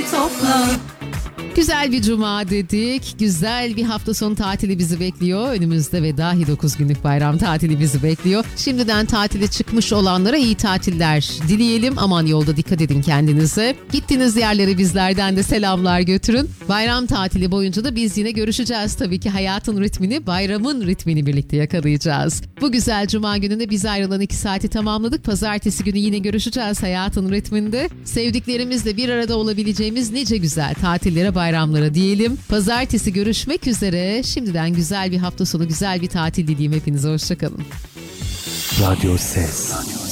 topla. Güzel bir cuma dedik. Güzel bir hafta sonu tatili bizi bekliyor. Önümüzde ve dahi 9 günlük bayram tatili bizi bekliyor. Şimdiden tatile çıkmış olanlara iyi tatiller dileyelim. Aman yolda dikkat edin kendinize. Gittiğiniz yerlere bizlerden de selamlar götürün. Bayram tatili boyunca da biz yine görüşeceğiz. Tabii ki hayatın ritmini, bayramın ritmini birlikte yakalayacağız. Bu güzel cuma gününde biz ayrılan 2 saati tamamladık. Pazartesi günü yine görüşeceğiz hayatın ritminde. Sevdiklerimizle bir arada olabileceğimiz nice güzel tatillere, bayramlara diyelim. Pazartesi görüşmek üzere. Şimdiden güzel bir hafta sonu, güzel bir tatil dileyim hepinize. Hoşçakalın. Radyo Ses.